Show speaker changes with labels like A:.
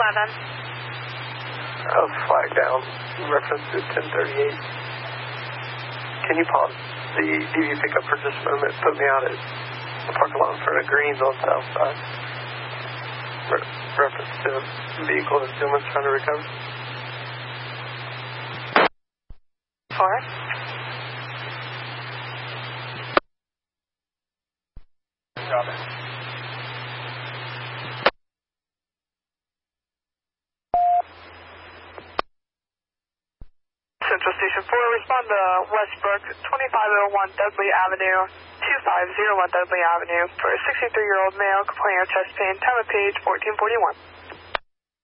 A: Flag down, reference to 1038. Can you pause the DV pickup for just a moment? Put me out at the parking lot in front of Greens on south side. Reference to vehicle that gentleman's trying to recover.
B: 4.
A: Got it.
B: Central Station 4, respond to Westbrook, 2501 Dudley Avenue, 2501 Dudley Avenue, for a 63-year-old male complaining of chest pain, time of page 1441.